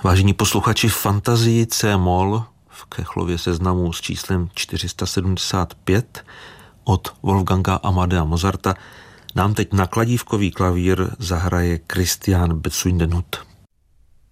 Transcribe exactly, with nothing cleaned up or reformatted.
Vážení posluchači, v fantazii C-moll v Kechlově seznamu s číslem čtyři sta sedmdesát pět od Wolfganga Amadea Mozarta nám teď na kladívkový klavír zahraje Christian Bezuidenhout.